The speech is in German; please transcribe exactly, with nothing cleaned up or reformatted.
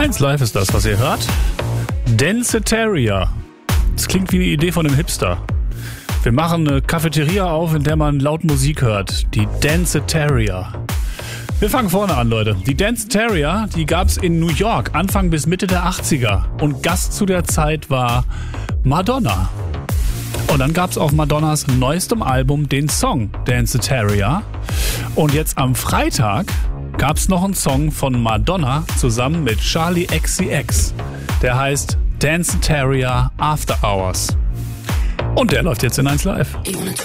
eins Live ist das, was ihr hört. Danceteria. Das klingt wie eine Idee von einem Hipster. Wir machen eine Cafeteria auf, in der man laut Musik hört. Die Danceteria. Wir fangen vorne an, Leute. Die Danceteria, die gab's in New York Anfang bis Mitte der achtziger. Und Gast zu der Zeit war Madonna. Und dann gab's auf Madonnas neuestem Album den Song Danceteria. Und jetzt am Freitag gab's noch einen Song von Madonna zusammen mit Charli X C X. Der heißt Danceteria After Hours. Und der läuft jetzt in eins Live.